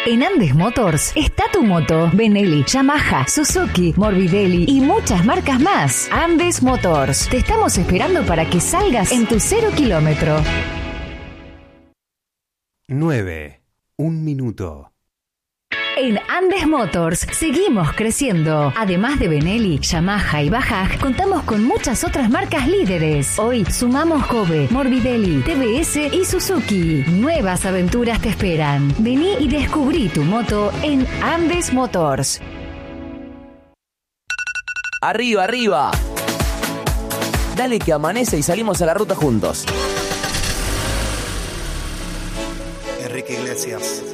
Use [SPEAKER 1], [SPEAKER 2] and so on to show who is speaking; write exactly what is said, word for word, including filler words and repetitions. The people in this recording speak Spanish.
[SPEAKER 1] En Andes Motors está tu moto, Benelli, Yamaha, Suzuki, Morbidelli y muchas marcas más. Andes Motors, te estamos esperando para que salgas en tu cero kilómetro.
[SPEAKER 2] nueve. Un minuto.
[SPEAKER 1] En Andes Motors seguimos creciendo. Además de Benelli, Yamaha y Bajaj, contamos con muchas otras marcas líderes. Hoy sumamos Kobe, Morbidelli, T V S y Suzuki. Nuevas aventuras te esperan. Vení y descubrí tu moto en Andes Motors.
[SPEAKER 3] Arriba, arriba. Dale que amanece y salimos a la ruta juntos.
[SPEAKER 4] Enrique Iglesias.